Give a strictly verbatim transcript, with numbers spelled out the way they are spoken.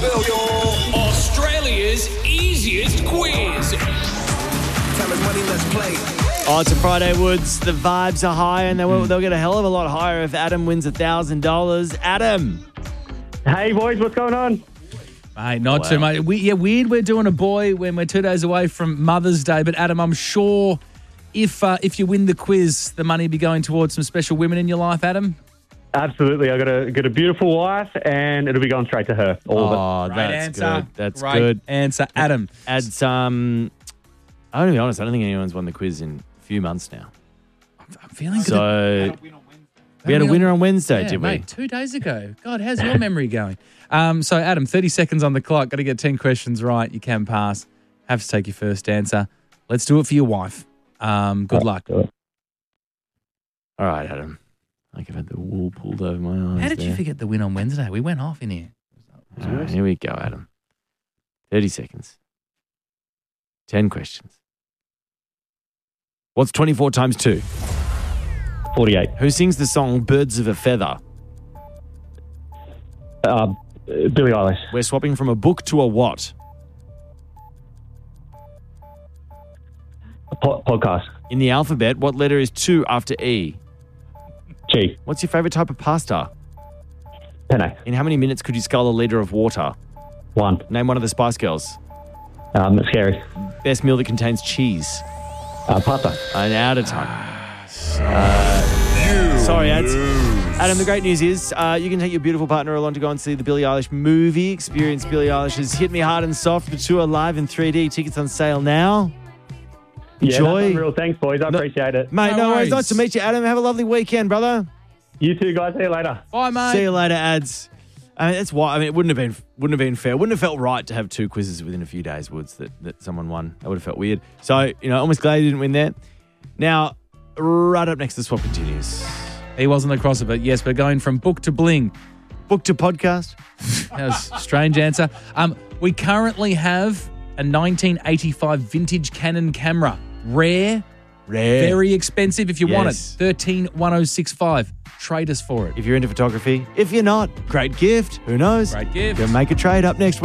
Australia's easiest quiz. Money, let's play. Oh, it's a Friday, Woods. The vibes are high, and they'll, they'll get a hell of a lot higher if Adam wins one thousand dollars. Adam. Hey, boys, what's going on? Mate, not Wow. too much. We, yeah, weird we're doing a boy when we're two days away from Mother's Day. But, Adam, I'm sure if uh, if you win the quiz, the money will be going towards some special women in your life, Adam. Absolutely. I got a got a beautiful wife, and it'll be going straight to her. All of it. Oh, Great that's answer. good. That's Great good. answer, Adam. Add some. I'm going to be honest, I don't think anyone's won the quiz in a few months now. I'm feeling good. So, we had a winner on Wednesday, yeah, did we? mate, two days ago. God, how's your memory going? Um, so, Adam, thirty seconds on the clock. Got to get ten questions right. You can pass. Have to take your first answer. Let's do it for your wife. Um, good luck. All right, Adam. Like I've had the wool pulled over my eyes. How did there. you forget the win on Wednesday? We went off in here. All right, here we go, Adam. thirty seconds. ten questions. What's twenty-four times two? forty-eight. Who sings the song Birds of a Feather? Uh, Billie Eilish. We're swapping from a book to a what? Po- podcast. In the alphabet, what letter is two after E? G. What's your favourite type of pasta? Penne. In how many minutes could you scull a litre of water? One. Name one of the Spice Girls. Um, scary. Best meal that contains cheese. Uh, pasta. An out of time. Uh, sorry, ads. Adam, the great news is uh, you can take your beautiful partner along to go and see the Billie Eilish movie. Experience Billie Eilish's Hit Me Hard and Soft, the tour live in three D. Tickets on sale now. Yeah, Enjoy. that's unreal. Thanks, boys. I No- appreciate it. Mate, No no, worries. worries. Nice to meet you, Adam. Have a lovely weekend, brother. You too, guys. See you later. Bye, mate. See you later, ads. I mean, that's why. I mean, it wouldn't have been wouldn't have been fair. Wouldn't have felt right to have two quizzes within a few days, Woods. That, that someone won. That would have felt weird. So, you know, almost glad you didn't win there. Now, right up next, the swap continues. He wasn't across it, but yes, we're going from book to bling. Book to podcast. That was a strange answer. Um, we currently have a nineteen eighty-five vintage Canon camera. Rare, Rare. very expensive if you want it. Yes. thirteen one oh six five. Trade us for it. If you're into photography. If you're not, great gift. Who knows? Great gift. Go make a trade up next.